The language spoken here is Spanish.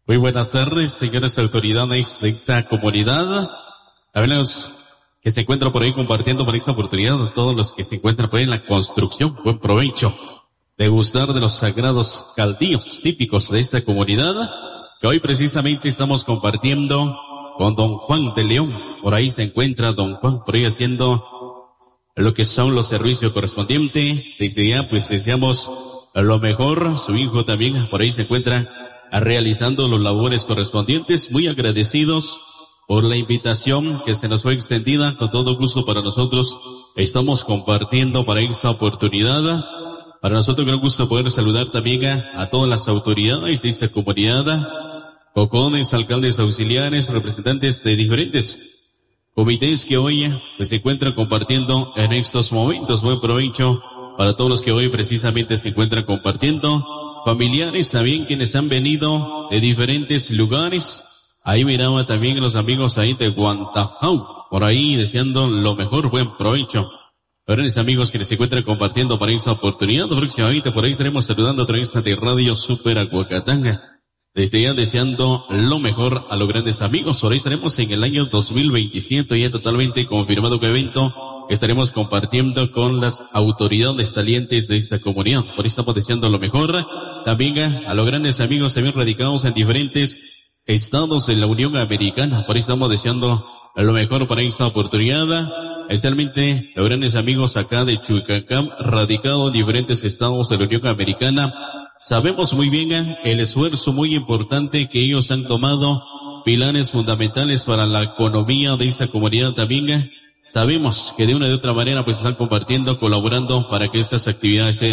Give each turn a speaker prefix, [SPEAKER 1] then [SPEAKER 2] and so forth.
[SPEAKER 1] Muy buenas tardes, señores autoridades de esta comunidad. También los que se encuentran por ahí compartiendo por esta oportunidad, a todos los que se encuentran por ahí en la construcción, buen provecho. Degustar de los sagrados caldillos típicos de esta comunidad, que hoy precisamente estamos compartiendo con don Juan de León. Por ahí se encuentra don Juan, por ahí haciendo lo que son los servicios correspondientes. Desde ya, pues deseamos lo mejor. Su hijo también por ahí se encuentra realizando los labores correspondientes. Muy agradecidos por la invitación que se nos fue extendida. Con todo gusto para nosotros estamos compartiendo para esta oportunidad. Para nosotros gran gusto poder saludar también a todas las autoridades de esta comunidad, cocones, alcaldes auxiliares, representantes de diferentes comités que hoy pues se encuentran compartiendo en estos momentos. Buen provecho para todos los que hoy precisamente se encuentran compartiendo. Familiares también quienes han venido de diferentes lugares. Ahí miraba también los amigos ahí de Guantajau, por ahí deseando lo mejor, buen provecho. Grandes amigos que se encuentran compartiendo para esta oportunidad. Próximamente por ahí estaremos saludando a través de Radio Super Aguacatanga. Desde ya deseando lo mejor a los grandes amigos. Por ahí estaremos en el año 2027, ya totalmente confirmado que evento estaremos compartiendo con las autoridades salientes de esta comunidad. Por ahí estamos deseando lo mejor también a los grandes amigos también radicados en diferentes estados de la Unión Americana. Por ahí estamos deseando lo mejor para esta oportunidad. Especialmente los grandes amigos acá de Chuicacam, radicados en diferentes estados de la Unión Americana. Sabemos muy bien el esfuerzo muy importante que ellos han tomado, pilares fundamentales para la economía de esta comunidad también. Sabemos que de una u otra manera pues están compartiendo, colaborando para que estas actividades sean